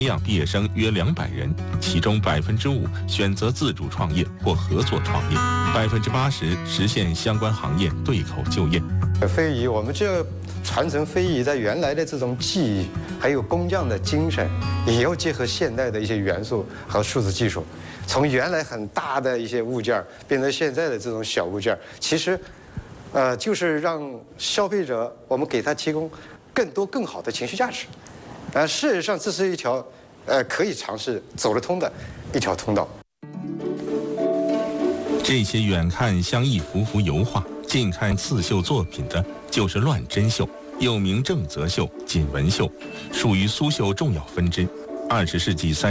样毕业生约200人，其中5%选择自主创业或合作创业，80%实现相关行业对口就业。 非遗，我们这传承非遗在原来的这种技艺，还有工匠的精神，也要结合现代的一些元素和数字技术，从原来很大的一些物件变成现在的这种小物件，其实，就是让消费者我们给他提供更多更好的情绪价值。事实上，这是一条可以尝试走得通的一条通道。 这些远看像一幅幅油画，近看刺绣作品的，就是乱针绣，又名正则绣、锦纹绣，属于苏绣重要分支。20世纪